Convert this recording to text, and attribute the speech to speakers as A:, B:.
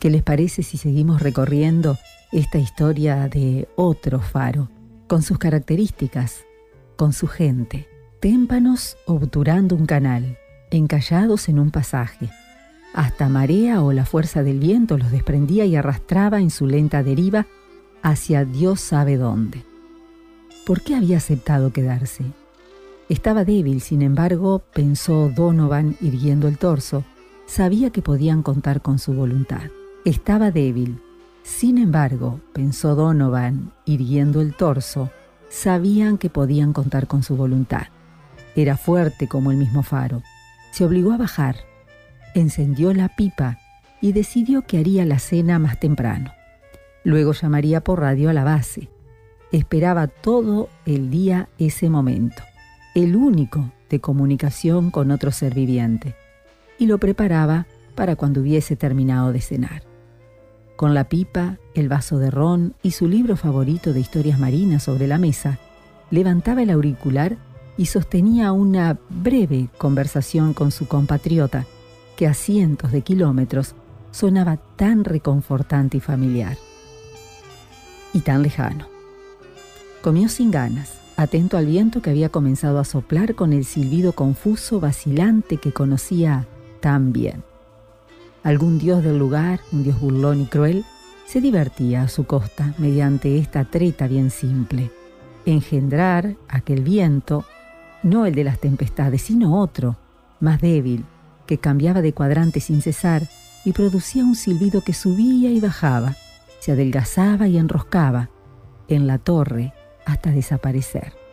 A: ¿Qué les parece si seguimos recorriendo esta historia de otro faro, con sus características, con su gente? Témpanos obturando un canal, encallados en un pasaje. Hasta marea o la fuerza del viento los desprendía y arrastraba en su lenta deriva hacia Dios sabe dónde. ¿Por qué había aceptado quedarse? Estaba débil, sin embargo, pensó Donovan irguiendo el torso. Sabía que podían contar con su voluntad. Estaba débil. Sin embargo, pensó Donovan, irguiendo el torso, sabían que podían contar con su voluntad. Era fuerte como el mismo faro. Se obligó a bajar, encendió la pipa y decidió que haría la cena más temprano. Luego llamaría por radio a la base. Esperaba todo el día ese momento, el único de comunicación con otro ser viviente, y lo preparaba para cuando hubiese terminado de cenar. Con la pipa, el vaso de ron y su libro favorito de historias marinas sobre la mesa, levantaba el auricular y sostenía una breve conversación con su compatriota, que a cientos de kilómetros sonaba tan reconfortante y familiar. Y tan lejano. Comió sin ganas, atento al viento que había comenzado a soplar con el silbido confuso, vacilante que conocía tan bien. Algún dios del lugar, un dios burlón y cruel, se divertía a su costa mediante esta treta bien simple: engendrar aquel viento, no el de las tempestades, sino otro, más débil, que cambiaba de cuadrante sin cesar y producía un silbido que subía y bajaba, se adelgazaba y enroscaba en la torre hasta desaparecer.